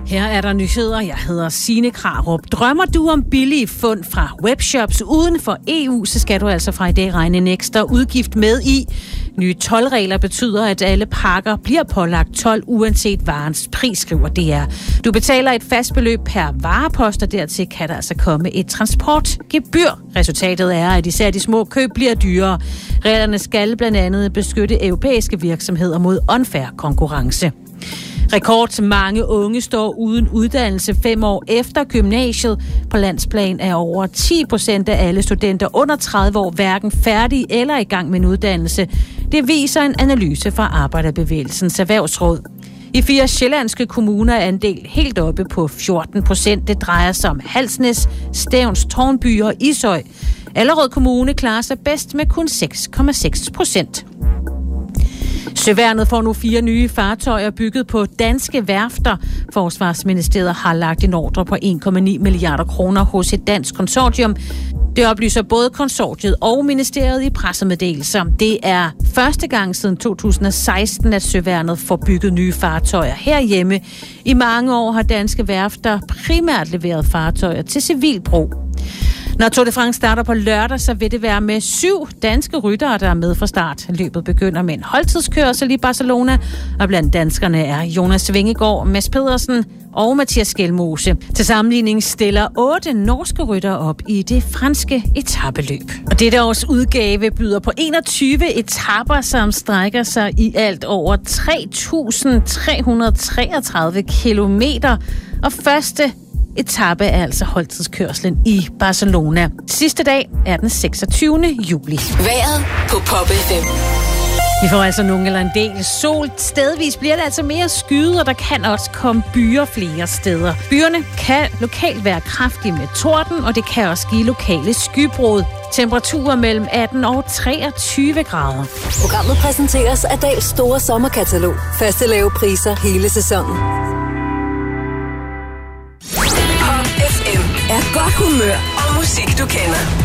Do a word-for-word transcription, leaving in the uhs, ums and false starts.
Her er der nyheder. Jeg hedder Signe Krarup. Drømmer du om billige fund fra webshops uden for E U, så skal du altså fra i dag regne en ekstra udgift med i. Nye toldregler betyder, at alle pakker bliver pålagt told uanset varens pris, skriver D R. Du betaler et fast beløb per varepost, og dertil kan der altså komme et transportgebyr. Resultatet er, at især de små køb bliver dyrere. Reglerne skal blandt andet beskytte europæiske virksomheder mod unfair konkurrence. Rekord mange unge står uden uddannelse fem år efter gymnasiet. På landsplan er over ti procent af alle studenter under tredive år hverken færdige eller i gang med en uddannelse. Det viser en analyse fra Arbejderbevægelsens Erhvervsråd. I fire sjællandske kommuner er andel helt oppe på fjorten procent. Det drejer sig om Halsnæs, Stevns, Tårnby og Ishøj. Allerød Kommune klarer sig bedst med kun seks komma seks procent. Søværnet får nu fire nye fartøjer bygget på danske værfter. Forsvarsministeriet har lagt en ordre på en komma ni milliarder kroner hos et dansk konsortium. Det oplyser både konsortiet og ministeriet i pressemeddelelser. Det er første gang siden to tusind og seksten, at Søværnet får bygget nye fartøjer herhjemme. I mange år har danske værfter primært leveret fartøjer til civil brug. Når Tour de France starter på lørdag, så vil det være med syv danske ryttere, der er med fra start. Løbet begynder med en holdtidskørsel i Barcelona, og blandt danskerne er Jonas Vingegaard, Mads Pedersen og Mathias Skelmose. Til sammenligning stiller otte norske ryttere op i det franske etapeløb. Og dette års udgave byder på enogtyve etaper, som strækker sig i alt over tre tusind tre hundrede og treogtredive kilometer. Og første etape er altså holdtidskørslen i Barcelona. Sidste dag er den seksogtyvende juli. Vejret på Pop F M. Vi får altså nogle eller en del sol. Stedvis bliver det altså mere skyet, og der kan også komme byer flere steder. Byerne kan lokalt være kraftige med torden, og det kan også give lokale skybrud. Temperaturer mellem atten og treogtyve grader. Programmet præsenteres af Dahls store sommerkatalog. Faste lave priser hele sæsonen. Pop F M er godt humør og musik, du kender.